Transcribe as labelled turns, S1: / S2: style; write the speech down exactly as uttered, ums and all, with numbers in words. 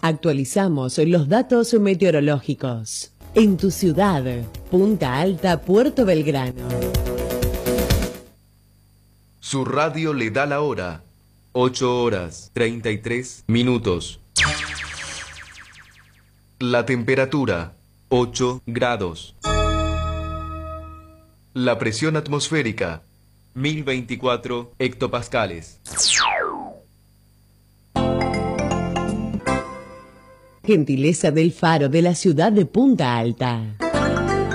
S1: Actualizamos los datos meteorológicos. En tu ciudad, Punta Alta, Puerto Belgrano.
S2: Su radio le da la hora. ocho horas treinta y tres minutos. La temperatura, ocho grados. La presión atmosférica, mil veinticuatro hectopascales.
S1: Gentileza del Faro de la ciudad de Punta Alta.